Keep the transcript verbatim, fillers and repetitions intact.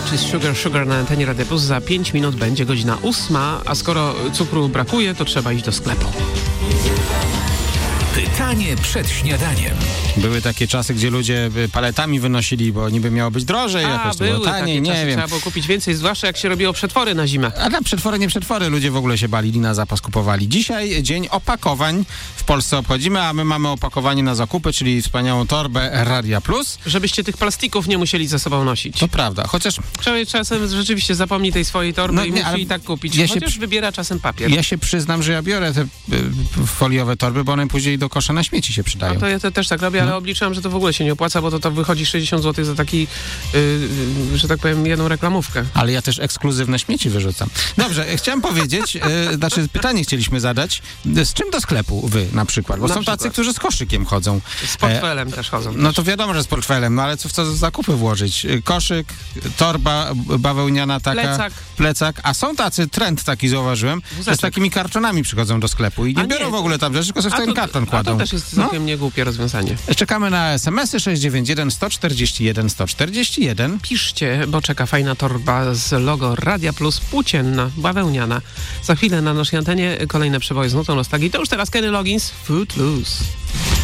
Archie's Sugar Sugar na antenie Radia Plus. Za pięć minut będzie godzina ósma, a skoro cukru brakuje, to trzeba iść do sklepu. Pytanie przed śniadaniem. Były takie czasy, gdzie ludzie paletami wynosili, bo niby miało być drożej, A, jakoś to były było taniej, takie nie czasy, wiem. trzeba było kupić więcej, zwłaszcza jak się robiło przetwory na zimę. A na przetwory, nie przetwory, ludzie w ogóle się balili, na zapas kupowali. Dzisiaj dzień opakowań w Polsce obchodzimy, a my mamy opakowanie na zakupy, czyli wspaniałą torbę Radia Plus. Żebyście tych plastików nie musieli ze sobą nosić. To prawda, chociaż... Człowiek czasem rzeczywiście zapomni tej swojej torby No i nie, musi ale i tak kupić, ja się chociaż przy- wybiera czasem papier. Ja się przyznam, że ja biorę te y, foliowe torby, bo one później do kosza na śmieci się przydają. No to ja to też tak robię, ale No. obliczyłem, że to w ogóle się nie opłaca, bo to, to wychodzi sześćdziesiąt złotych za taki, yy, yy, że tak powiem, jedną reklamówkę. Ale ja też ekskluzywne śmieci wyrzucam. Dobrze, chciałem powiedzieć, e, znaczy pytanie chcieliśmy zadać, z czym do sklepu wy na przykład? Bo Na są przykład. tacy, którzy z koszykiem chodzą. Z portfelem e, też chodzą. No to wiadomo, że z portfelem, no ale co w co za zakupy włożyć? E, Koszyk, torba b- bawełniana taka. Plecak. Plecak. A są tacy, trend taki zauważyłem, że z Wózeczek. takimi kartonami przychodzą do sklepu i nie A biorą nie, w ogóle tam rzeczy, tylko sobie w A ten to, karton a kładą. to też jest No. całkiem niegłupie rozwiązanie. Czekamy na es em esy sześć dziewięć jeden sto czterdzieści jeden sto czterdzieści jeden. Piszcie, bo czeka fajna torba z logo Radia Plus, płócienna, bawełniana. Za chwilę na naszej antenie kolejne przeboje z nutą nostalgii. To już teraz Kenny Loggins, Footloose.